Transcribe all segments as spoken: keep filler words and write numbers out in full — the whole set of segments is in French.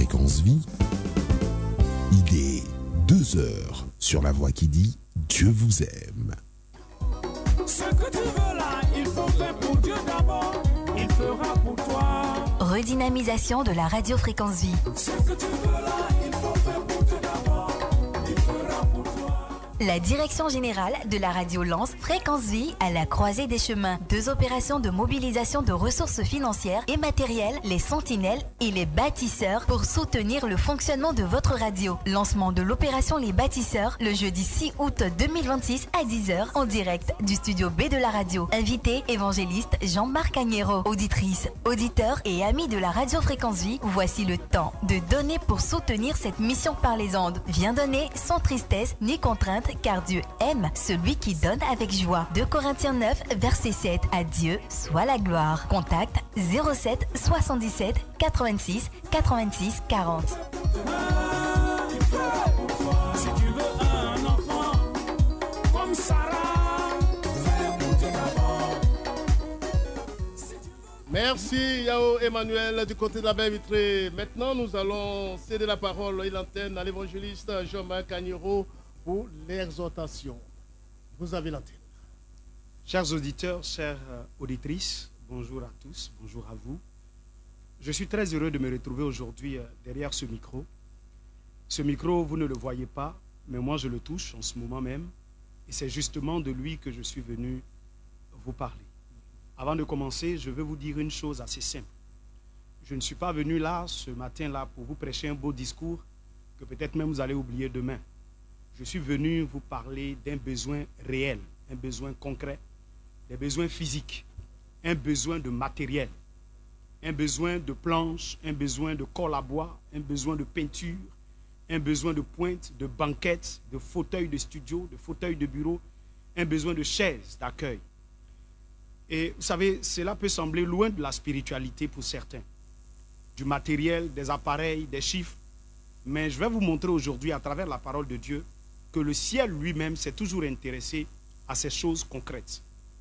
Fréquence Vie. Il est deux heures sur la voix qui dit Dieu vous aime. Ce que tu veux là, il faut faire pour Dieu d'abord, il fera pour toi. Redynamisation de la radio Fréquence Vie. Ce que tu veux là, il faut faire pour Dieu d'abord, il fera pour toi. La direction générale de la radio lance Fréquence Vie à la croisée des chemins. Deux opérations de mobilisation de ressources financières et matérielles, les sentinelles et les bâtisseurs pour soutenir le fonctionnement de votre radio. Lancement de l'opération Les Bâtisseurs le jeudi six août deux mille vingt-six à dix heures en direct du studio B de la radio. Invité évangéliste Jean-Marc Agnero. Auditrices, auditeurs et amis de la radio Fréquence Vie, voici le temps de donner pour soutenir cette mission par les ondes. Viens donner sans tristesse ni contrainte, car Dieu aime celui qui donne avec joie. deux Corinthiens neuf, verset sept. À Dieu soit la gloire. Contact zéro sept soixante-dix-sept quatre-vingt-six quatre-vingt-six quarante. Si tu veux un enfant comme Sarah, fais pour Dieu d'abord. Merci Yao Emmanuel du côté de la baie vitrée. Maintenant, nous allons céder la parole et l'antenne à l'évangéliste Jean-Marc Agnero pour l'exhortation. Vous avez l'antenne. Chers auditeurs, chères auditrices, bonjour à tous, bonjour à vous. Je suis très heureux de me retrouver aujourd'hui derrière ce micro. Ce micro, vous ne le voyez pas, mais moi je le touche en ce moment même. Et c'est justement de lui que je suis venu vous parler. Avant de commencer, je veux vous dire une chose assez simple. Je ne suis pas venu là, ce matin-là, pour vous prêcher un beau discours que peut-être même vous allez oublier demain. Je suis venu vous parler d'un besoin réel, un besoin concret, des besoins physiques, un besoin de matériel, un besoin de planches, un besoin de colle à bois, un besoin de peinture, un besoin de pointe, de banquettes, de fauteuils de studio, de fauteuils de bureau, un besoin de chaises d'accueil. Et vous savez, cela peut sembler loin de la spiritualité pour certains, du matériel, des appareils, des chiffres, mais je vais vous montrer aujourd'hui à travers la parole de Dieu que le ciel lui-même s'est toujours intéressé à ces choses concrètes.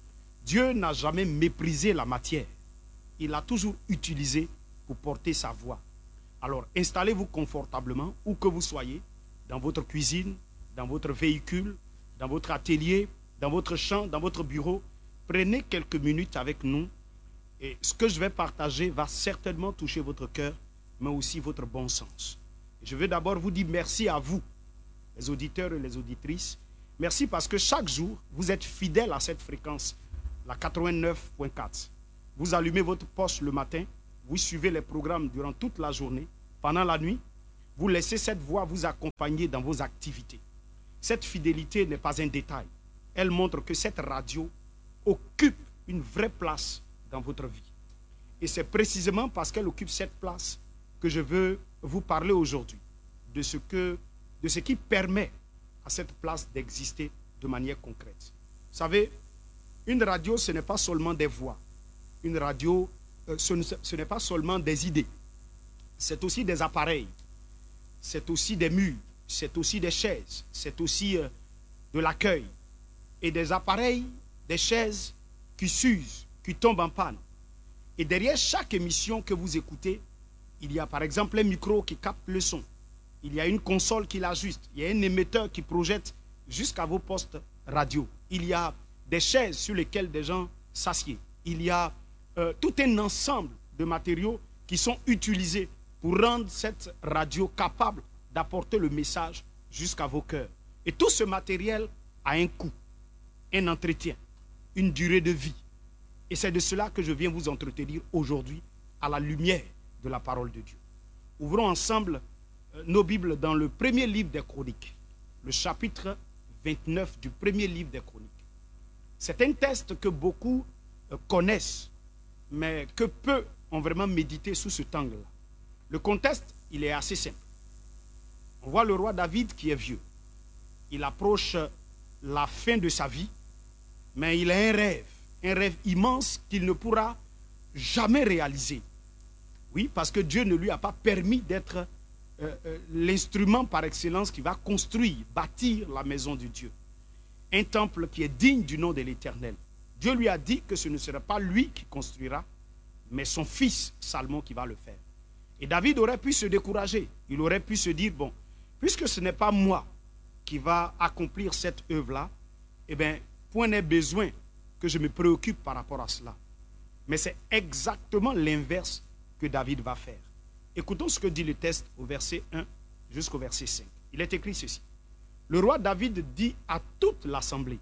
Dieu n'a jamais méprisé la matière. Il l'a toujours utilisée pour porter sa voix. Alors, installez-vous confortablement, où que vous soyez, dans votre cuisine, dans votre véhicule, dans votre atelier, dans votre champ, dans votre bureau. Prenez quelques minutes avec nous et ce que je vais partager va certainement toucher votre cœur, mais aussi votre bon sens. Je veux d'abord vous dire merci à vous, les auditeurs et les auditrices. Merci parce que chaque jour, vous êtes fidèles à cette fréquence, la quatre-vingt-neuf point quatre. Vous allumez votre poste le matin, vous suivez les programmes durant toute la journée. Pendant la nuit, vous laissez cette voix vous accompagner dans vos activités. Cette fidélité n'est pas un détail. Elle montre que cette radio occupe une vraie place dans votre vie. Et c'est précisément parce qu'elle occupe cette place que je veux vous parler aujourd'hui de ce que, de ce qui permet à cette place d'exister de manière concrète. Vous savez, une radio, ce n'est pas seulement des voix. Une radio, euh, ce, ce n'est pas seulement des idées. C'est aussi des appareils. C'est aussi des murs. C'est aussi des chaises. C'est aussi euh, de l'accueil. Et des appareils, des chaises qui s'usent, qui tombent en panne. Et derrière chaque émission que vous écoutez, il y a par exemple un micro qui capte le son. Il y a une console qui l'ajuste. Il y a un émetteur qui projette jusqu'à vos postes radio. Il y a des chaises sur lesquelles des gens s'assiedent. Il y a euh, tout un ensemble de matériaux qui sont utilisés pour rendre cette radio capable d'apporter le message jusqu'à vos cœurs. Et tout ce matériel a un coût, un entretien, une durée de vie. Et c'est de cela que je viens vous entretenir aujourd'hui à la lumière de la parole de Dieu. Ouvrons ensemble euh, nos Bibles dans le premier livre des Chroniques, le chapitre vingt-neuf du premier livre des Chroniques. C'est un texte que beaucoup euh, connaissent, mais que peu ont vraiment médité sous cet angle-là. Le contexte, il est assez simple. On voit le roi David qui est vieux. Il approche la fin de sa vie, mais il a un rêve, un rêve immense qu'il ne pourra jamais réaliser. Oui, parce que Dieu ne lui a pas permis d'être euh, euh, l'instrument par excellence qui va construire, bâtir la maison de Dieu. Un temple qui est digne du nom de l'Éternel. Dieu lui a dit que ce ne sera pas lui qui construira, mais son fils Salomon qui va le faire. Et David aurait pu se décourager. Il aurait pu se dire, bon, puisque ce n'est pas moi qui va accomplir cette œuvre-là, eh bien, point n'est besoin que je me préoccupe par rapport à cela. Mais c'est exactement l'inverse que David va faire. Écoutons ce que dit le texte au verset un jusqu'au verset cinq. Il est écrit ceci. Le roi David dit à toute l'assemblée,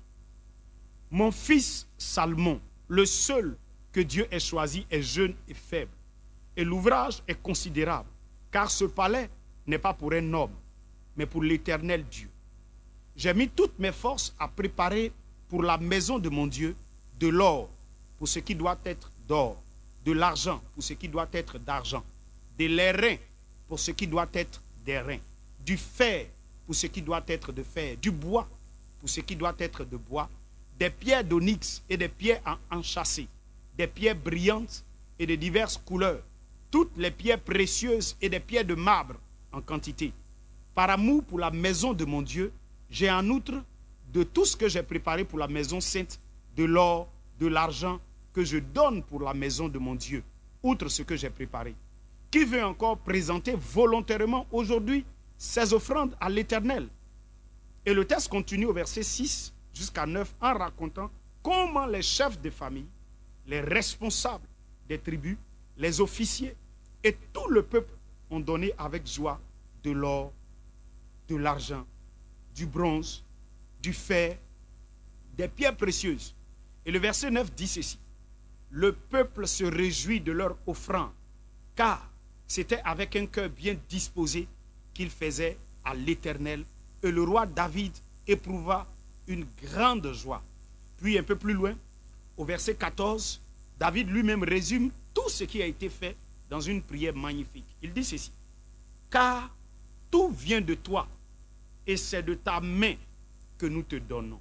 « Mon fils Salmon, le seul que Dieu ait choisi, est jeune et faible. Et l'ouvrage est considérable, car ce palais n'est pas pour un homme, mais pour l'Éternel Dieu. J'ai mis toutes mes forces à préparer pour la maison de mon Dieu de l'or pour ce qui doit être d'or, de l'argent pour ce qui doit être d'argent, de l'airain pour ce qui doit être d'airain, du fer pour ce qui doit être de fer, du bois pour ce qui doit être de bois, des pierres d'onyx et des pierres enchâssées, des pierres brillantes et de diverses couleurs, toutes les pierres précieuses et des pierres de marbre en quantité. Par amour pour la maison de mon Dieu, j'ai en outre de tout ce que j'ai préparé pour la maison sainte, de l'or, de l'argent que je donne pour la maison de mon Dieu, outre ce que j'ai préparé. Qui veut encore présenter volontairement aujourd'hui ses offrandes à l'Éternel? Et le texte continue au verset six jusqu'à neuf en racontant comment les chefs de famille, les responsables des tribus, les officiers et tout le peuple ont donné avec joie de l'or, de l'argent, du bronze, du fer, des pierres précieuses. Et le verset neuf dit ceci. Le peuple se réjouit de leur offrande, car c'était avec un cœur bien disposé qu'ils faisaient à l'Éternel. Et le roi David éprouva une grande joie. Puis un peu plus loin, au verset quatorze, David lui-même résume tout ce qui a été fait dans une prière magnifique. Il dit ceci. Car tout vient de toi, et c'est de ta main que nous te donnons.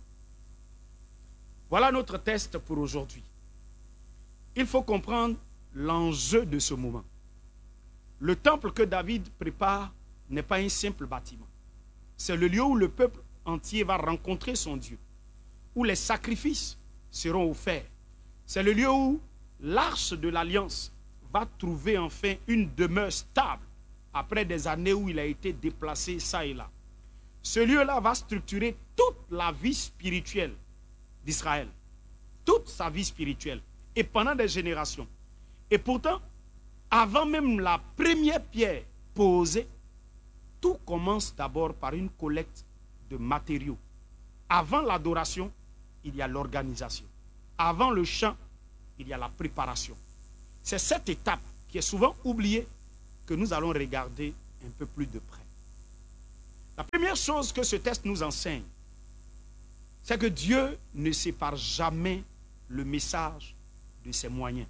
Voilà notre test pour aujourd'hui. Il faut comprendre l'enjeu de ce moment. Le temple que David prépare n'est pas un simple bâtiment. C'est le lieu où le peuple entier va rencontrer son Dieu, où les sacrifices seront offerts. C'est le lieu où l'arche de l'alliance va trouver enfin une demeure stable après des années où il a été déplacé ça et là. Ce lieu-là va structurer toute la vie spirituelle d'Israël, toute sa vie spirituelle, et pendant des générations. Et pourtant, avant même la première pierre posée, tout commence d'abord par une collecte de matériaux. Avant l'adoration, il y a l'organisation. Avant le chant, il y a la préparation. C'est cette étape qui est souvent oubliée que nous allons regarder un peu plus de près. La première chose que ce texte nous enseigne, c'est que Dieu ne sépare jamais le message de ses moyens.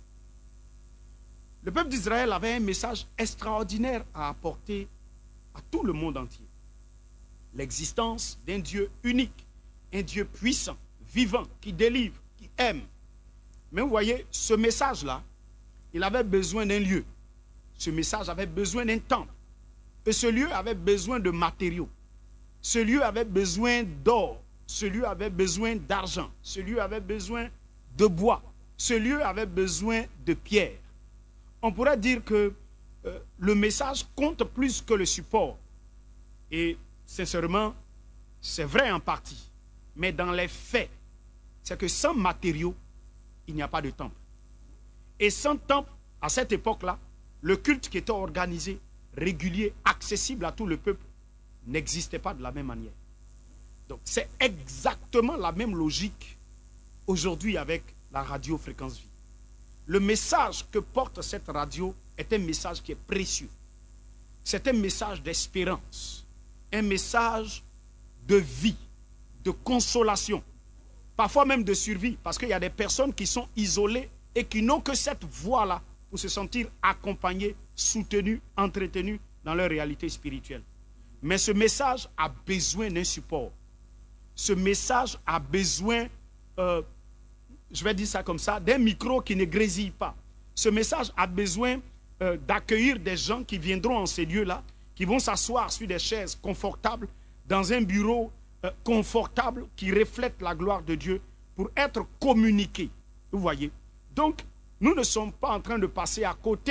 Le peuple d'Israël avait un message extraordinaire à apporter à tout le monde entier. L'existence d'un Dieu unique, un Dieu puissant, vivant, qui délivre, qui aime. Mais vous voyez, ce message-là, il avait besoin d'un lieu. Ce message avait besoin d'un temple. Et ce lieu avait besoin de matériaux. Ce lieu avait besoin d'or. Ce lieu avait besoin d'argent. Ce lieu avait besoin de bois. Ce lieu avait besoin de pierre. On pourrait dire que euh, le message compte plus que le support. Et sincèrement, c'est vrai en partie. Mais dans les faits, c'est que sans matériaux, il n'y a pas de temple. Et sans temple, à cette époque-là, le culte qui était organisé, régulier, accessible à tout le peuple, n'existait pas de la même manière. Donc c'est exactement la même logique aujourd'hui avec la radio Fréquence Vie. Le message que porte cette radio est un message qui est précieux. C'est un message d'espérance, un message de vie, de consolation, parfois même de survie, parce qu'il y a des personnes qui sont isolées et qui n'ont que cette voie-là pour se sentir accompagnées, soutenues, entretenues dans leur réalité spirituelle. Mais ce message a besoin d'un support. Ce message a besoin, euh, je vais dire ça comme ça, d'un micro qui ne grésille pas. Ce message a besoin euh, d'accueillir des gens qui viendront en ces lieux-là, qui vont s'asseoir sur des chaises confortables, dans un bureau euh, confortable qui reflète la gloire de Dieu pour être communiqués. Vous voyez? Donc, nous ne sommes pas en train de passer à côté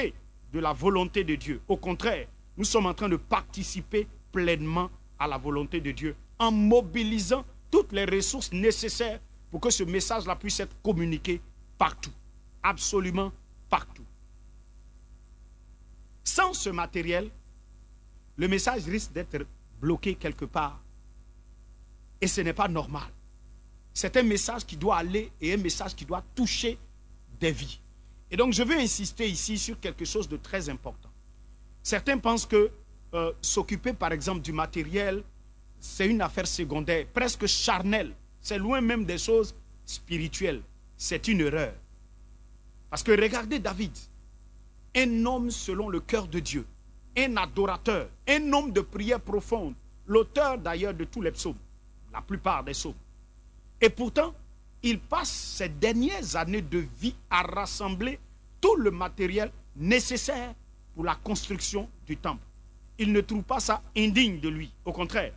de la volonté de Dieu. Au contraire, nous sommes en train de participer pleinement à la volonté de Dieu en mobilisant toutes les ressources nécessaires pour que ce message-là puisse être communiqué partout, absolument partout. Sans ce matériel, le message risque d'être bloqué quelque part. Et ce n'est pas normal. C'est un message qui doit aller et un message qui doit toucher des vies. Et donc je veux insister ici sur quelque chose de très important. Certains pensent que euh, s'occuper par exemple du matériel, c'est une affaire secondaire, presque charnelle. C'est loin même des choses spirituelles. C'est une erreur. Parce que regardez David, un homme selon le cœur de Dieu, un adorateur, un homme de prière profonde, l'auteur d'ailleurs de tous les psaumes, la plupart des psaumes. Et pourtant, il passe ses dernières années de vie à rassembler tout le matériel nécessaire pour la construction du temple. Il ne trouve pas ça indigne de lui. Au contraire,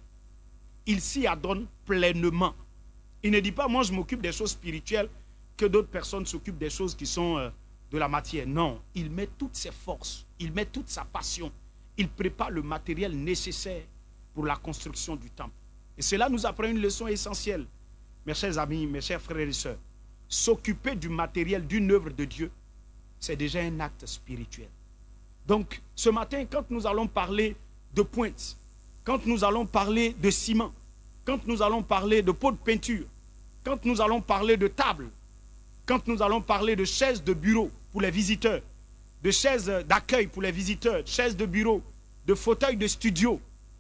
il s'y adonne pleinement. Il ne dit pas, moi je m'occupe des choses spirituelles, que d'autres personnes s'occupent des choses qui sont euh, de la matière. Non, il met toutes ses forces, il met toute sa passion. Il prépare le matériel nécessaire pour la construction du temple. Et cela nous apprend une leçon essentielle. Mes chers amis, mes chers frères et sœurs, s'occuper du matériel d'une œuvre de Dieu, c'est déjà un acte spirituel. Donc, ce matin, quand nous allons parler de pointe, quand nous allons parler de ciment, quand nous allons parler de pot de peinture, quand nous allons parler de table, quand nous allons parler de chaises de bureau pour les visiteurs, de chaises d'accueil pour les visiteurs, de chaises de bureau, de fauteuils de studio,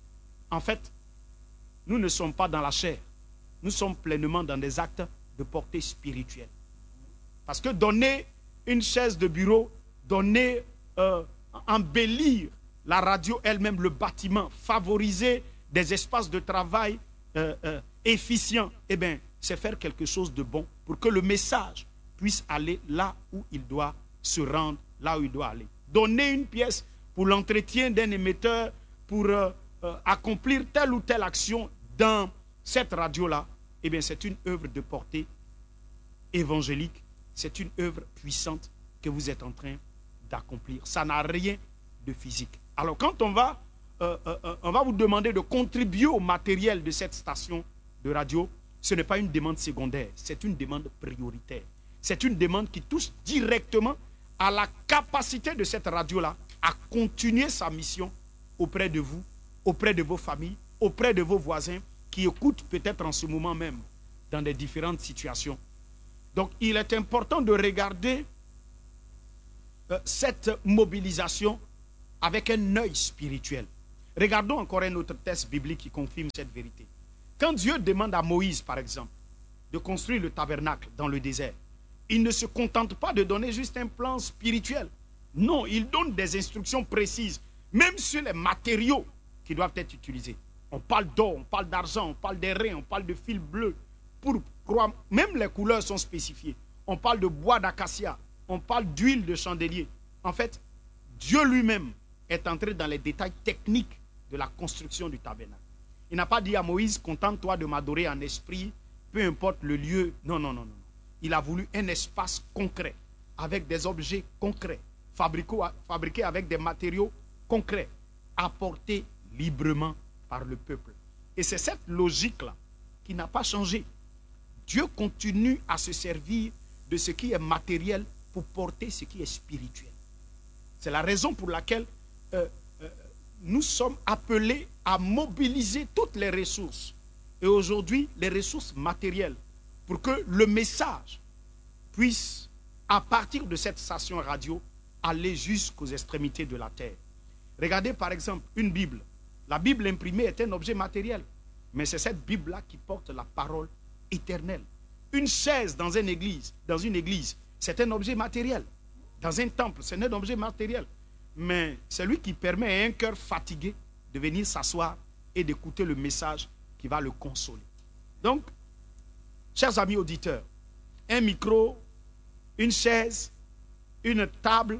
en fait, nous ne sommes pas dans la chair. Nous sommes pleinement dans des actes de portée spirituelle. Parce que donner une chaise de bureau, donner, euh, embellir la radio elle-même, le bâtiment, favoriser des espaces de travail euh, euh, efficients, eh bien, c'est faire quelque chose de bon pour que le message puisse aller là où il doit se rendre, là où il doit aller. Donner une pièce pour l'entretien d'un émetteur, pour euh, euh, accomplir telle ou telle action dans cette radio-là, eh bien, c'est une œuvre de portée évangélique, c'est une œuvre puissante que vous êtes en train d'accomplir. Ça n'a rien de physique. Alors, quand on va, euh, euh, on va vous demander de contribuer au matériel de cette station de radio, ce n'est pas une demande secondaire, c'est une demande prioritaire. C'est une demande qui touche directement à la capacité de cette radio-là à continuer sa mission auprès de vous, auprès de vos familles, auprès de vos voisins, qui écoutent peut-être en ce moment même dans des différentes situations. Donc, il est important de regarder euh, cette mobilisation avec un œil spirituel. Regardons encore un autre texte biblique qui confirme cette vérité. Quand Dieu demande à Moïse, par exemple, de construire le tabernacle dans le désert, il ne se contente pas de donner juste un plan spirituel. Non, il donne des instructions précises, même sur les matériaux qui doivent être utilisés. On parle d'or, on parle d'argent, on parle d'airain, on parle de fil bleu, pourpre, croix. Même les couleurs sont spécifiées. On parle de bois d'acacia, on parle d'huile de chandelier. En fait, Dieu lui-même est entré dans les détails techniques de la construction du tabernacle. Il n'a pas dit à Moïse, contente-toi de m'adorer en esprit, peu importe le lieu. Non, non, non, non. Il a voulu un espace concret, avec des objets concrets, fabriqués avec des matériaux concrets, apportés librement par le peuple. Et c'est cette logique-là qui n'a pas changé. Dieu continue à se servir de ce qui est matériel pour porter ce qui est spirituel. C'est la raison pour laquelle euh, euh, nous sommes appelés à mobiliser toutes les ressources. Et aujourd'hui, les ressources matérielles, pour que le message puisse, à partir de cette station radio, aller jusqu'aux extrémités de la terre. Regardez par exemple une Bible. La Bible imprimée est un objet matériel, mais c'est cette Bible-là qui porte la parole éternelle. Une chaise dans une église, dans une église, c'est un objet matériel. Dans un temple, c'est un objet matériel. Mais c'est lui qui permet à un cœur fatigué de venir s'asseoir et d'écouter le message qui va le consoler. Donc, chers amis auditeurs, un micro, une chaise, une table,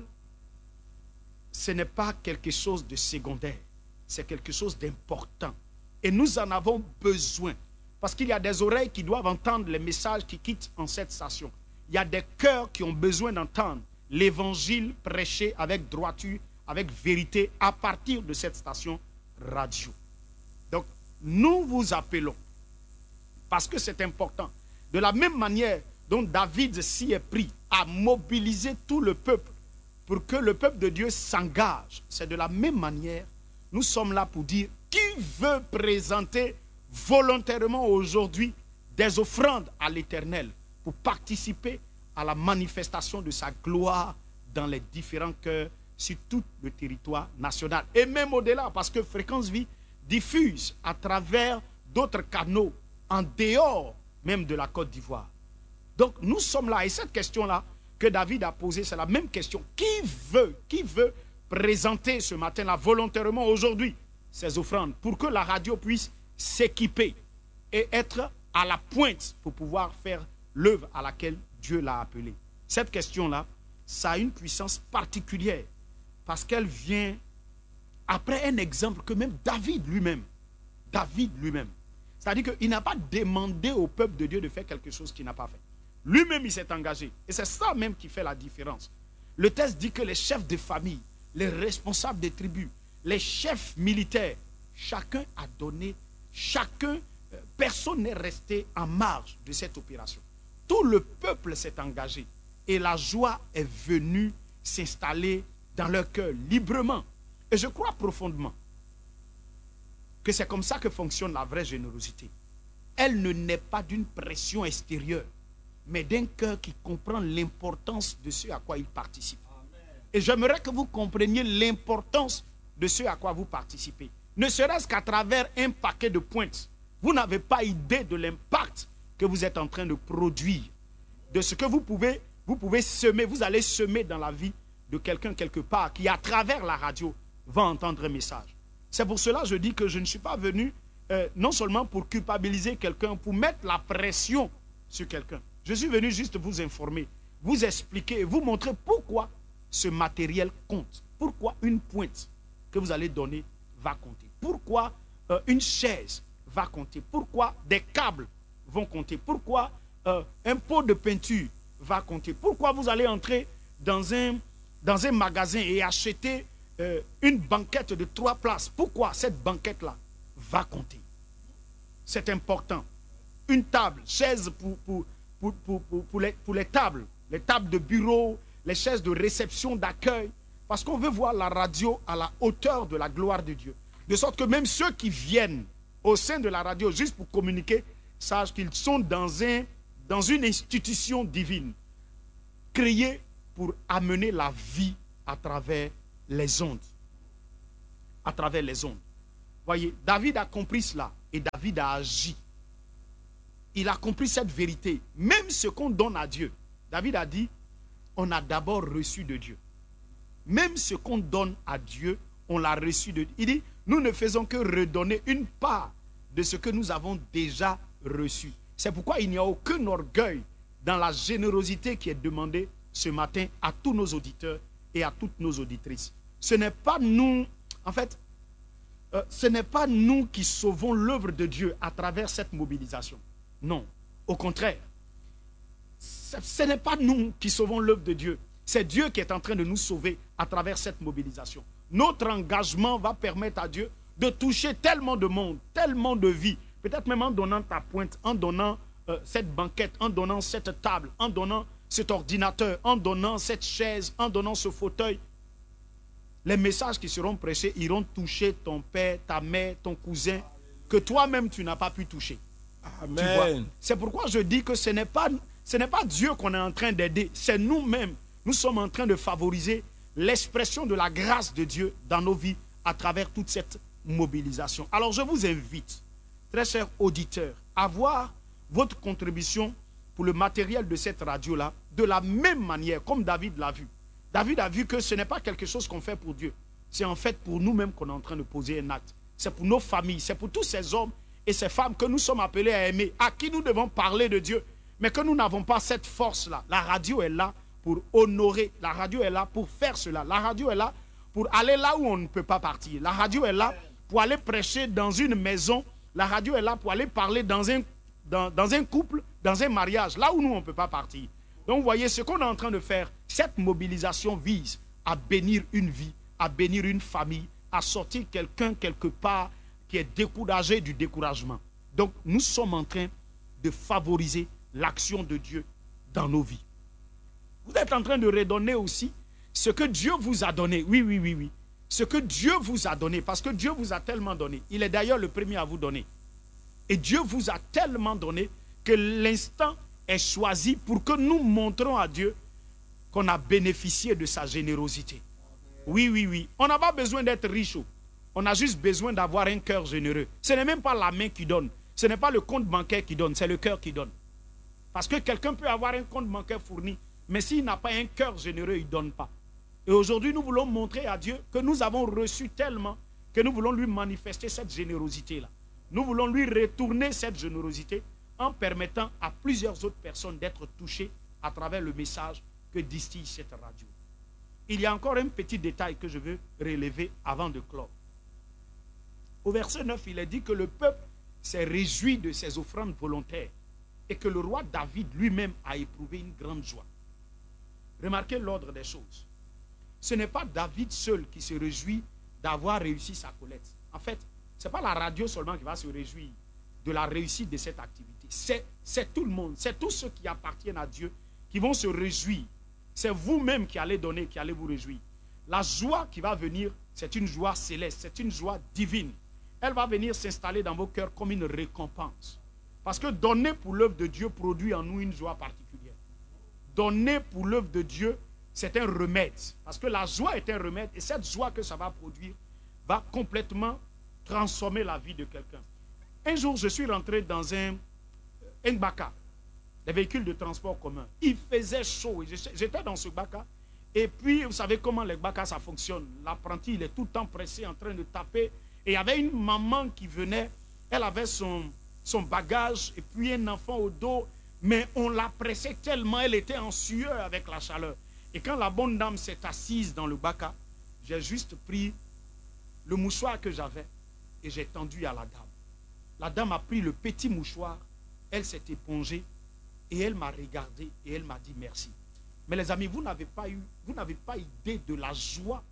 ce n'est pas quelque chose de secondaire. C'est quelque chose d'important. Et nous en avons besoin. Parce qu'il y a des oreilles qui doivent entendre les messages qui quittent en cette station. Il y a des cœurs qui ont besoin d'entendre l'évangile prêché avec droiture, avec vérité à partir de cette station radio. Donc, nous vous appelons, parce que c'est important, de la même manière dont David s'y est pris à mobiliser tout le peuple pour que le peuple de Dieu s'engage. C'est de la même manière, nous sommes là pour dire qui veut présenter volontairement aujourd'hui des offrandes à l'Éternel pour participer à la manifestation de sa gloire dans les différents cœurs sur tout le territoire national. Et même au-delà, parce que Fréquence Vie diffuse à travers d'autres canaux en dehors même de la Côte d'Ivoire. Donc nous sommes là, et cette question-là que David a posée, c'est la même question. Qui veut, qui veut présenter ce matin-là volontairement aujourd'hui ces offrandes pour que la radio puisse s'équiper et être à la pointe pour pouvoir faire l'œuvre à laquelle Dieu l'a appelé. Cette question-là, ça a une puissance particulière parce qu'elle vient après un exemple que même David lui-même, David lui-même, c'est-à-dire qu'il n'a pas demandé au peuple de Dieu de faire quelque chose qu'il n'a pas fait. Lui-même, il s'est engagé. Et c'est ça même qui fait la différence. Le texte dit que les chefs de famille, les responsables des tribus, les chefs militaires, chacun a donné, chacun, euh, personne n'est resté en marge de cette opération. Tout le peuple s'est engagé et la joie est venue s'installer dans leur cœur librement. Et je crois profondément que c'est comme ça que fonctionne la vraie générosité. Elle ne naît pas d'une pression extérieure, mais d'un cœur qui comprend l'importance de ce à quoi il participe. Et j'aimerais que vous compreniez l'importance de ce à quoi vous participez. Ne serait-ce qu'à travers un paquet de pointes. Vous n'avez pas idée de l'impact que vous êtes en train de produire, de ce que vous pouvez, vous pouvez semer, vous allez semer dans la vie de quelqu'un quelque part qui, à travers la radio, va entendre un message. C'est pour cela que je dis que je ne suis pas venu euh, non seulement pour culpabiliser quelqu'un, pour mettre la pression sur quelqu'un. Je suis venu juste vous informer, vous expliquer, vous montrer pourquoi ce matériel compte. Pourquoi une pointe que vous allez donner va compter. Pourquoi euh, une chaise va compter. Pourquoi des câbles vont compter. Pourquoi euh, un pot de peinture va compter. Pourquoi vous allez entrer dans un, dans un magasin et acheter euh, une banquette de trois places. Pourquoi cette banquette-là va compter. C'est important. Une table, chaise pour... pour Pour, pour, pour, pour, les, pour les tables, les tables de bureau, les chaises de réception, d'accueil, parce qu'on veut voir la radio à la hauteur de la gloire de Dieu. De sorte que même ceux qui viennent au sein de la radio juste pour communiquer, sachent qu'ils sont dans, un, dans une institution divine, créée pour amener la vie à travers les ondes. À travers les ondes. Voyez, David a compris cela et David a agi. Il a compris cette vérité. Même ce qu'on donne à Dieu. David a dit, on a d'abord reçu de Dieu. Même ce qu'on donne à Dieu, on l'a reçu de Dieu. Il dit, nous ne faisons que redonner une part de ce que nous avons déjà reçu. C'est pourquoi il n'y a aucun orgueil dans la générosité qui est demandée ce matin à tous nos auditeurs et à toutes nos auditrices. Ce n'est pas nous, en fait, euh, ce n'est pas nous qui sauvons l'œuvre de Dieu à travers cette mobilisation. Non, au contraire, ce, ce n'est pas nous qui sauvons l'œuvre de Dieu. C'est Dieu qui est en train de nous sauver à travers cette mobilisation. Notre engagement va permettre à Dieu de toucher tellement de monde, tellement de vies. Peut-être même en donnant ta pointe, en donnant euh, cette banquette, en donnant cette table, en donnant cet ordinateur, en donnant cette chaise, en donnant ce fauteuil. Les messages qui seront prêchés iront toucher ton père, ta mère, ton cousin, que toi-même tu n'as pas pu toucher. Amen. C'est pourquoi je dis que ce n'est pas, ce n'est pas Dieu qu'on est en train d'aider, c'est nous-mêmes. Nous sommes en train de favoriser l'expression de la grâce de Dieu dans nos vies à travers toute cette mobilisation. Alors je vous invite, très chers auditeurs, à voir votre contribution pour le matériel de cette radio-là de la même manière, comme David l'a vu. David a vu que ce n'est pas quelque chose qu'on fait pour Dieu. C'est en fait pour nous-mêmes qu'on est en train de poser un acte. C'est pour nos familles, c'est pour tous ces hommes et ces femmes que nous sommes appelés à aimer, à qui nous devons parler de Dieu, mais que nous n'avons pas cette force-là. La radio est là pour honorer, la radio est là pour faire cela. La radio est là pour aller là où on ne peut pas partir. La radio est là pour aller prêcher dans une maison. La radio est là pour aller parler dans un, dans, dans un couple, dans un mariage, là où nous on ne peut pas partir. Donc vous voyez ce qu'on est en train de faire, cette mobilisation vise à bénir une vie, à bénir une famille, à sortir quelqu'un quelque part qui est découragé du découragement. Donc nous sommes en train de favoriser l'action de Dieu dans nos vies. Vous êtes en train de redonner aussi ce que Dieu vous a donné. Oui, oui, oui, oui. Ce que Dieu vous a donné, parce que Dieu vous a tellement donné. Il est d'ailleurs le premier à vous donner. Et Dieu vous a tellement donné que l'instant est choisi pour que nous montrons à Dieu qu'on a bénéficié de sa générosité. Oui, oui, oui. On n'a pas besoin d'être riche. On a juste besoin d'avoir un cœur généreux. Ce n'est même pas la main qui donne. Ce n'est pas le compte bancaire qui donne, c'est le cœur qui donne. Parce que quelqu'un peut avoir un compte bancaire fourni, mais s'il n'a pas un cœur généreux, il ne donne pas. Et aujourd'hui, nous voulons montrer à Dieu que nous avons reçu tellement que nous voulons lui manifester cette générosité-là. Nous voulons lui retourner cette générosité en permettant à plusieurs autres personnes d'être touchées à travers le message que distille cette radio. Il y a encore un petit détail que je veux relever avant de clore. Au verset neuf, il est dit que le peuple s'est réjoui de ses offrandes volontaires et que le roi David lui-même a éprouvé une grande joie. Remarquez l'ordre des choses. Ce n'est pas David seul qui se réjouit d'avoir réussi sa collecte. En fait, ce n'est pas la radio seulement qui va se réjouir de la réussite de cette activité. C'est tout le monde, c'est tous ceux qui appartiennent à Dieu qui vont se réjouir. C'est vous-même qui allez donner, qui allez vous réjouir. La joie qui va venir, c'est une joie céleste, c'est une joie divine. Elle va venir s'installer dans vos cœurs comme une récompense. Parce que donner pour l'œuvre de Dieu produit en nous une joie particulière. Donner pour l'œuvre de Dieu, c'est un remède. Parce que la joie est un remède et cette joie que ça va produire va complètement transformer la vie de quelqu'un. Un jour, je suis rentré dans un Ngbaka, des véhicules de transport commun. Il faisait chaud. J'étais dans ce Ngbaka. Et puis, vous savez comment les Ngbaka, ça fonctionne. L'apprenti, il est tout le temps pressé, en train de taper. Et il y avait une maman qui venait. Elle avait son, son bagage et puis un enfant au dos. Mais on la pressait tellement, elle était en sueur avec la chaleur. Et quand la bonne dame s'est assise dans le Ngbaka, j'ai juste pris le mouchoir que j'avais et j'ai tendu à la dame. La dame a pris le petit mouchoir, elle s'est épongée et elle m'a regardé et elle m'a dit merci. Mais les amis, vous n'avez pas eu, vous n'avez pas idée de la joie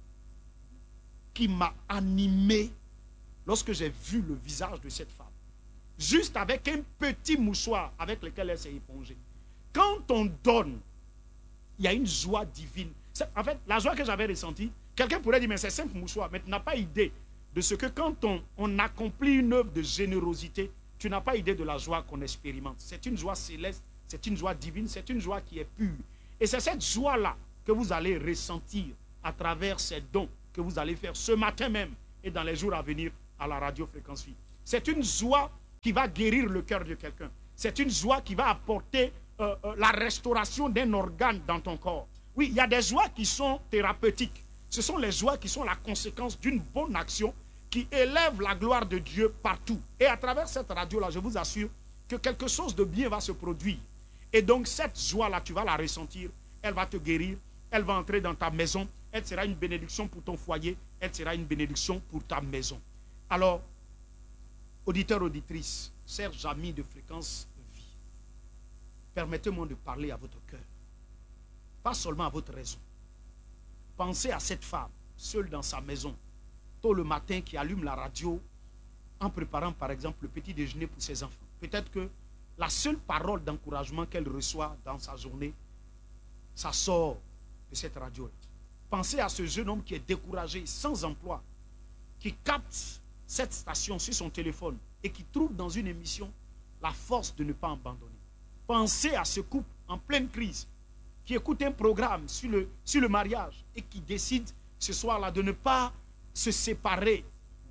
qui m'a animé lorsque j'ai vu le visage de cette femme. Juste avec un petit mouchoir avec lequel elle s'est épongée. Quand on donne, il y a une joie divine. En fait, la joie que j'avais ressentie, quelqu'un pourrait dire, mais c'est simple mouchoir, mais tu n'as pas idée de ce que quand on, on accomplit une œuvre de générosité, tu n'as pas idée de la joie qu'on expérimente. C'est une joie céleste, c'est une joie divine, c'est une joie qui est pure. Et c'est cette joie-là que vous allez ressentir à travers ces dons que vous allez faire ce matin même et dans les jours à venir à la radio Fréquence Vie. C'est une joie qui va guérir le cœur de quelqu'un. C'est une joie qui va apporter euh, euh, la restauration d'un organe dans ton corps. Oui, il y a des joies qui sont thérapeutiques. Ce sont les joies qui sont la conséquence d'une bonne action qui élève la gloire de Dieu partout. Et à travers cette radio-là, je vous assure que quelque chose de bien va se produire. Et donc cette joie-là, tu vas la ressentir. Elle va te guérir. Elle va entrer dans ta maison. Elle sera une bénédiction pour ton foyer. Elle sera une bénédiction pour ta maison. Alors, auditeurs, auditrices, chers amis de Fréquence Vie, permettez-moi de parler à votre cœur. Pas seulement à votre raison. Pensez à cette femme, seule dans sa maison, tôt le matin, qui allume la radio en préparant par exemple le petit déjeuner pour ses enfants. Peut-être que la seule parole d'encouragement qu'elle reçoit dans sa journée, ça sort de cette radio-là. Pensez à ce jeune homme qui est découragé, sans emploi, qui capte cette station sur son téléphone et qui trouve dans une émission la force de ne pas abandonner. Pensez à ce couple en pleine crise qui écoute un programme sur le, sur le mariage et qui décide ce soir-là de ne pas se séparer,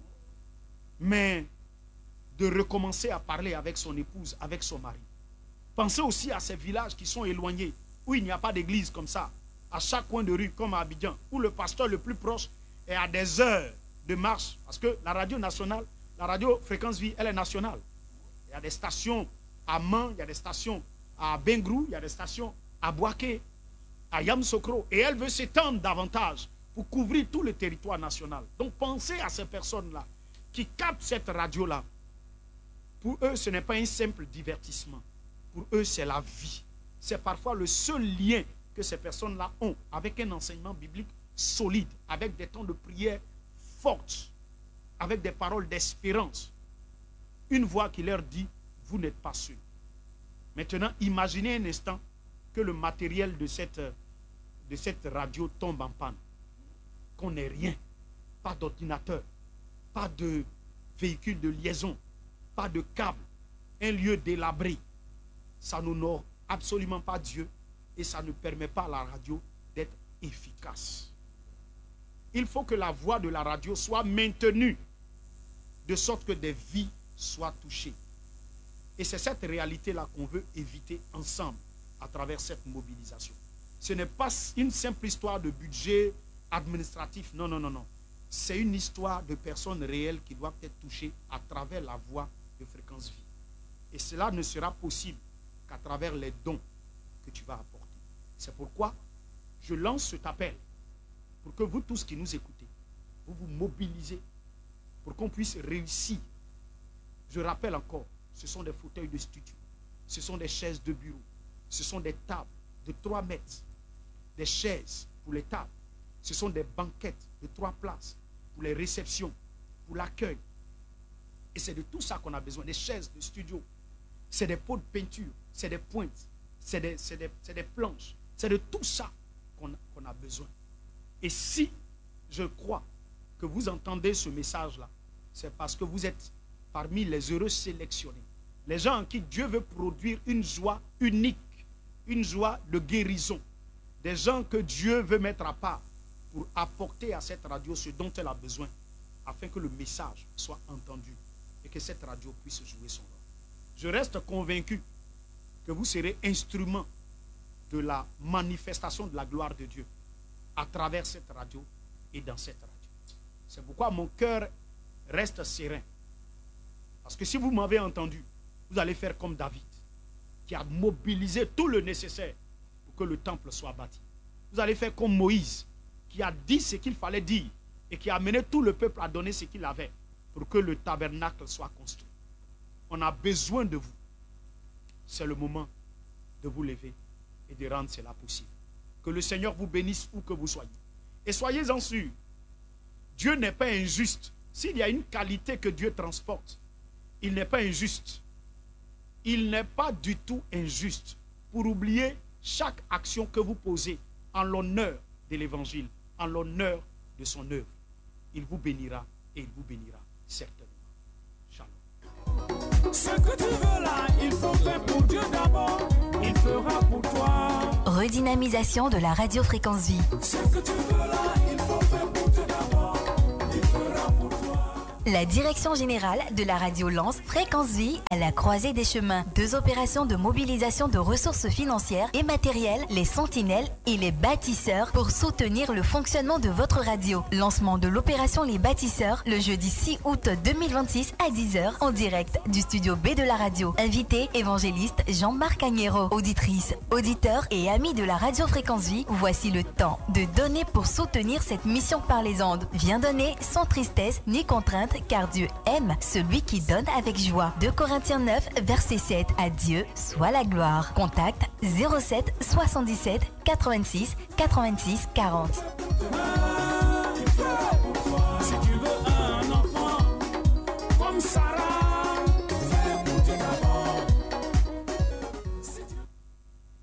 mais de recommencer à parler avec son épouse, avec son mari. Pensez aussi à ces villages qui sont éloignés, où il n'y a pas d'église comme ça, à chaque coin de rue, comme à Abidjan, où le pasteur le plus proche est à des heures de marche, parce que la radio nationale, la radio Fréquence Vie, elle est nationale. Il y a des stations à Man, il y a des stations à Bengrou, il y a des stations à Boaké, à Yamsokro, et elle veut s'étendre davantage pour couvrir tout le territoire national. Donc pensez à ces personnes-là qui captent cette radio-là. Pour eux, ce n'est pas un simple divertissement. Pour eux, c'est la vie. c'est parfois le seul lien que ces personnes-là ont avec un enseignement biblique solide, avec des temps de prière fortes, avec des paroles d'espérance. Une voix qui leur dit, vous n'êtes pas seuls. Maintenant, imaginez un instant que le matériel de cette, de cette radio tombe en panne. Qu'on n'ait rien, pas d'ordinateur, pas de véhicule de liaison, pas de câble, un lieu délabré. Ça n'honore absolument pas Dieu et ça ne permet pas à la radio d'être efficace. Il faut que la voix de la radio soit maintenue de sorte que des vies soient touchées. Et c'est cette réalité-là qu'on veut éviter ensemble à travers cette mobilisation. Ce n'est pas une simple histoire de budget administratif. Non, non, non, non. C'est une histoire de personnes réelles qui doivent être touchées à travers la voix de Fréquence Vie. Et cela ne sera possible qu'à travers les dons que tu vas apporter. C'est pourquoi je lance cet appel pour que vous tous qui nous écoutez, vous vous mobilisez pour qu'on puisse réussir. Je rappelle encore, ce sont des fauteuils de studio, ce sont des chaises de bureau, ce sont des tables de trois mètres, des chaises pour les tables, ce sont des banquettes de trois places pour les réceptions, pour l'accueil. Et c'est de tout ça qu'on a besoin, des chaises de studio, c'est des pots de peinture, c'est des pointes, c'est des, c'est des, c'est des planches, c'est de tout ça qu'on qu'on a besoin. Et si je crois que vous entendez ce message-là, c'est parce que vous êtes parmi les heureux sélectionnés. Les gens en qui Dieu veut produire une joie unique, une joie de guérison. Des gens que Dieu veut mettre à part pour apporter à cette radio ce dont elle a besoin, afin que le message soit entendu et que cette radio puisse jouer son rôle. Je reste convaincu que vous serez instrument de la manifestation de la gloire de Dieu à travers cette radio et dans cette radio. C'est pourquoi mon cœur reste serein. Parce que si vous m'avez entendu, vous allez faire comme David, qui a mobilisé tout le nécessaire pour que le temple soit bâti. Vous allez faire comme Moïse, qui a dit ce qu'il fallait dire et qui a amené tout le peuple à donner ce qu'il avait pour que le tabernacle soit construit. On a besoin de vous. C'est le moment de vous lever et de rendre cela possible. Que le Seigneur vous bénisse où que vous soyez. Et soyez-en sûrs, Dieu n'est pas injuste. S'il y a une qualité que Dieu transporte, il n'est pas injuste. Il n'est pas du tout injuste pour oublier chaque action que vous posez en l'honneur de l'évangile, en l'honneur de son œuvre. Il vous bénira et il vous bénira certainement. Shalom. Ce que tu veux là, il faut faire pour Dieu d'abord, il fera pour toi. Redynamisation de la radio Fréquence Vie. Ce que tu veux là, il faut faire pour Dieu d'abord, il fera pour toi. La direction générale de la radio lance Fréquence Vie à la croisée des chemins. Deux opérations de mobilisation de ressources financières et matérielles, les sentinelles et les bâtisseurs pour soutenir le fonctionnement de votre radio. Lancement de l'opération Les Bâtisseurs le jeudi six août deux mille vingt-six à dix heures en direct du studio B de la radio. Invité évangéliste Jean-Marc Agnero. Auditrices, auditeurs et amis de la radio Fréquence Vie, voici le temps de donner pour soutenir cette mission par les ondes. Viens donner sans tristesse ni contrainte, car Dieu aime celui qui donne avec joie. deux Corinthiens neuf, verset sept. À Dieu soit la gloire. Contact zéro sept soixante-dix-sept quatre-vingt-six quatre-vingt-six quarante.